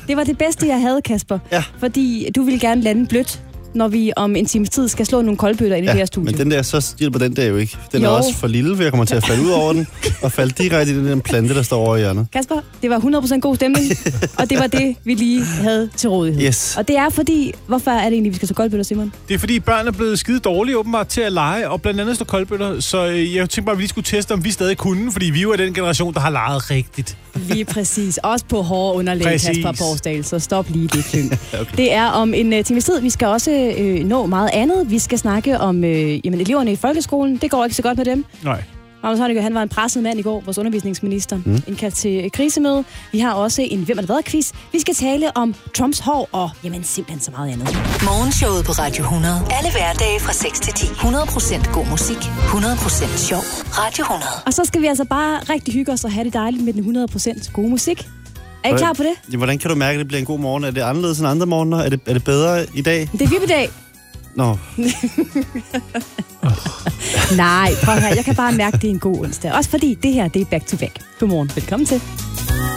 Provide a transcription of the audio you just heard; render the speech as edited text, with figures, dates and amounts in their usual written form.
Det var det bedste, jeg havde, Kasper. Ja. Fordi du ville gerne lande blødt, når vi om en times tid skal slå nogle koldbøtter ind i det her studie. Men den der, så hjælper den der jo ikke. Den er også for lille, for jeg kommer til at falde ud over den, og falde direkte i den der plante, der står over i hjørnet. Kasper, det var 100% god stemning, og det var det, vi lige havde til rådighed. Yes. Og det er fordi, hvorfor er det egentlig, vi skal slå koldbøtter, Simon? Det er fordi, børn er blevet skide dårlige åbenbart til at lege, og blandt andet slå koldbøtter. Så jeg tænkte bare, at vi lige skulle teste, om vi stadig kunne, fordi vi jo er den generation, der har leget rigtigt. Lige præcis. Også på hårde underlag, Kasper Porsdal, så stop lige det klynk. Okay. Det er om en times tid. Vi skal også nå meget andet. Vi skal snakke om eleverne i folkeskolen. Det går ikke så godt med dem. Nej. Magnus Heunicke, han var en presset mand i går, vores undervisningsminister. Indkaldt til krisemøde. Vi har også en Hvem er det hvad-quiz. Vi skal tale om Trumps hår og simpelthen så meget andet. Morgenshowet på Radio 100. Alle hverdage fra 6 til 10. 100% god musik. 100% sjov. Radio 100. Og så skal vi altså bare rigtig hygge os og have det dejligt med den 100% gode musik. Er I klar på det? Hvordan kan du mærke, at det bliver en god morgen? Er det anderledes end andre morgener? Er det bedre i dag? Det er vippedag. Nå. Nej, prøv at høre. Jeg kan bare mærke, at det er en god onsdag. Også fordi det her, det er back to back. Godmorgen. Velkommen til.